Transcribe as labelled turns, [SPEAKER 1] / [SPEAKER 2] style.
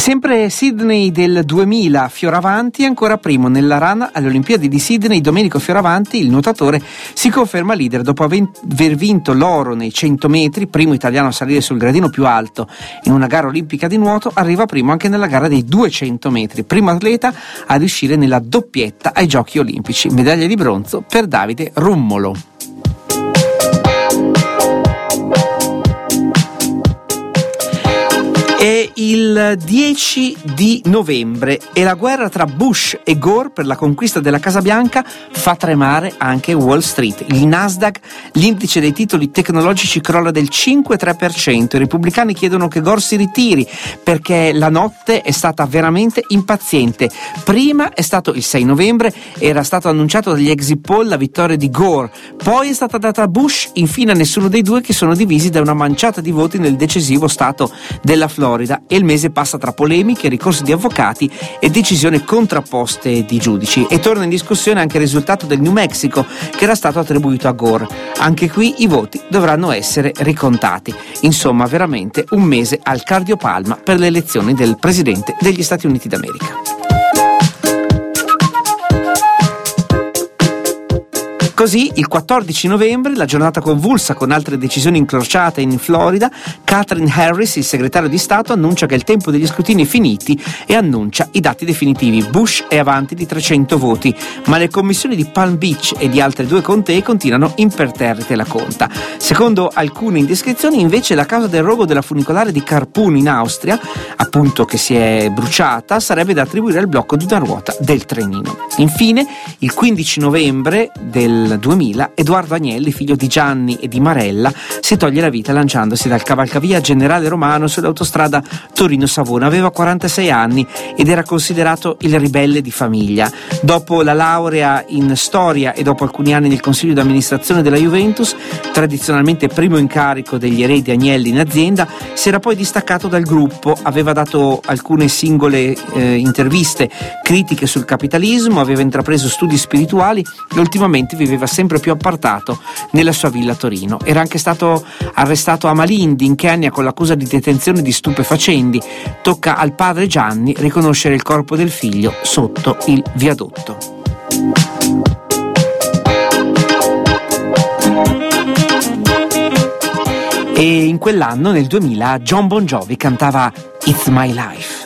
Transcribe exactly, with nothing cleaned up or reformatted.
[SPEAKER 1] Sempre Sydney del duemila, Fioravanti ancora primo nella run alle Olimpiadi di Sydney. Domenico Fioravanti, il nuotatore, si conferma leader dopo aver vinto l'oro nei cento metri, primo italiano a salire sul gradino più alto in una gara olimpica di nuoto. Arriva primo anche nella gara dei duecento metri, primo atleta a riuscire nella doppietta ai Giochi Olimpici. Medaglia di bronzo per Davide Rummolo. È il dieci di novembre e la guerra tra Bush e Gore per la conquista della Casa Bianca fa tremare anche Wall Street. Il Nasdaq, l'indice dei titoli tecnologici, crolla del cinque virgola tre per cento. I repubblicani chiedono che Gore si ritiri perché la notte è stata veramente impaziente. Prima è stato il sei novembre, era stato annunciato dagli exit poll la vittoria di Gore, poi è stata data a Bush, infine a nessuno dei due, che sono divisi da una manciata di voti nel decisivo stato della Florida. E il mese passa tra polemiche, ricorsi di avvocati e decisioni contrapposte di giudici. E torna in discussione anche il risultato del New Mexico, che era stato attribuito a Gore. Anche qui i voti dovranno essere ricontati. Insomma, veramente un mese al cardiopalma per le elezioni del presidente degli Stati Uniti d'America. Così, il quattordici novembre, la giornata convulsa con altre decisioni incrociate in Florida, Katherine Harris, il segretario di Stato, annuncia che il tempo degli scrutini è finiti e annuncia i dati definitivi. Bush è avanti di trecento voti, ma le commissioni di Palm Beach e di altre due contee continuano imperterrite la conta. Secondo alcune indiscrezioni, invece, la causa del rogo della funicolare di Carpun in Austria, appunto che si è bruciata, sarebbe da attribuire al blocco di una ruota del trenino. Infine, il quindici novembre del duemila, Edoardo Agnelli, figlio di Gianni e di Marella, si toglie la vita lanciandosi dal cavalcavia Generale Romano sull'autostrada Torino-Savona. Aveva quarantasei anni ed era considerato il ribelle di famiglia. Dopo la laurea in storia e dopo alcuni anni nel consiglio di amministrazione della Juventus, tradizionalmente primo incarico degli eredi Agnelli in azienda, si era poi distaccato dal gruppo. Aveva dato alcune singole eh, interviste critiche sul capitalismo, aveva intrapreso studi spirituali e ultimamente viveva sempre più appartato nella sua villa a Torino. Era anche stato arrestato a Malindi, in Kenya, con l'accusa di detenzione di stupefacenti. Tocca al padre Gianni riconoscere il corpo del figlio sotto il viadotto. E in quell'anno, nel duemila, John Bon Jovi cantava It's My Life.